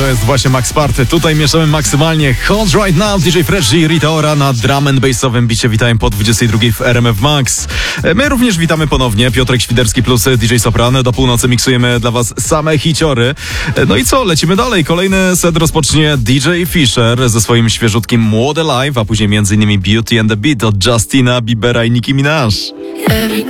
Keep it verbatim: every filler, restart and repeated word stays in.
to jest właśnie Max Party. Tutaj mieszamy maksymalnie. Hot Right Now, D J Fresh i Rita Ora na drum and bassowym bicie. Witają po dwudziestej drugiej w R M F Max. My również witamy ponownie. Piotrek Świderski plus D J Sopran. Do północy miksujemy dla was same hiciory. No i co? Lecimy dalej. Kolejny set rozpocznie D J Fisher ze swoim świeżutkim Młode Live, a później między innymi Beauty and the Beat od Justina Biebera i Nicki Minaj. Every